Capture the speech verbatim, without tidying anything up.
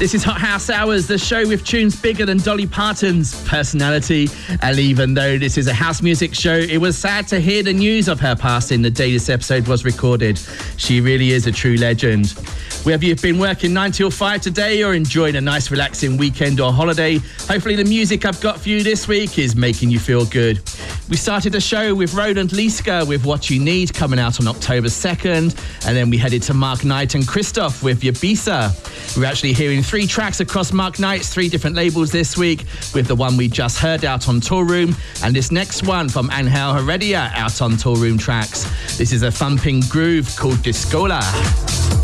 This is Hot House Hours, the show with tunes bigger than Dolly Parton's personality. And even though this is a house music show, it was sad to hear the news of her passing the day this episode was recorded. She really is a true legend. Whether you've been working nine till five today or enjoying a nice relaxing weekend or holiday, hopefully the music I've got for you this week is making you feel good. We started the show with Roland Liska with What You Need, coming out on October second, and then we headed to Mark Knight and Christoph with Yabisa. We're actually hearing three tracks across Mark Knight's three different labels this week, with the one we just heard out on Tour Room, and this next one from Angel Heredia out on Tour Room Tracks. This is a thumping groove called Discola.